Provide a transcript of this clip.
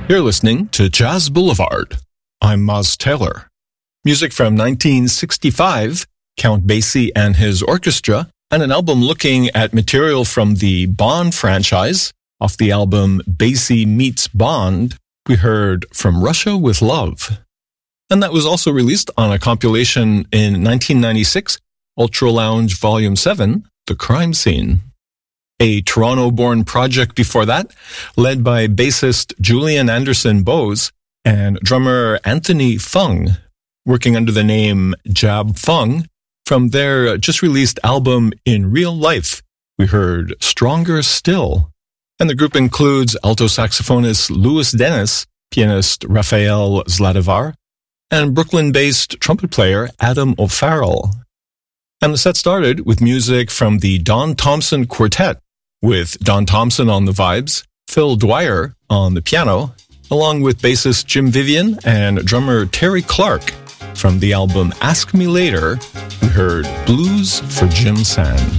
You're listening to Jazz Boulevard. I'm Maz Taylor. Music from 1965, Count Basie and his orchestra, and an album looking at material from the Bond franchise. Off the album Basie Meets Bond, we heard From Russia with Love. And that was also released on a compilation in 1996, Ultra Lounge Volume 7, The Crime Scene. A Toronto-born project before that, led by bassist Julian Anderson Bose and drummer Anthony Fung, working under the name Jab Fung. From their just-released album In Real Life, we heard Stronger Still. And the group includes alto saxophonist Louis Dennis, pianist Raphael Zlatovar, and Brooklyn-based trumpet player Adam O'Farrell. And the set started with music from the Don Thompson Quartet, with Don Thompson on the vibes, Phil Dwyer on the piano, along with bassist Jim Vivian and drummer Terry Clark. From the album Ask Me Later, we heard Blues for Jim Sand.